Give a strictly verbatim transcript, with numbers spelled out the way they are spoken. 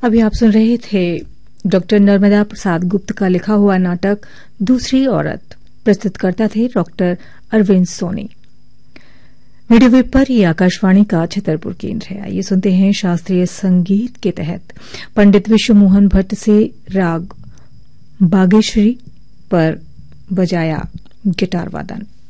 अभी आप सुन रहे थे डॉक्टर नर्मदा प्रसाद गुप्त का लिखा हुआ नाटक दूसरी औरत। प्रस्तुतकर्ता थे doctor Arvind Soni. Radio web पर ये आकाशवाणी का छतरपुर केंद्र है। आइए सुनते हैं शास्त्रीय संगीत के तहत पंडित विश्व मोहन भट्ट से राग बागेश्वरी पर बजाया गिटार वादन।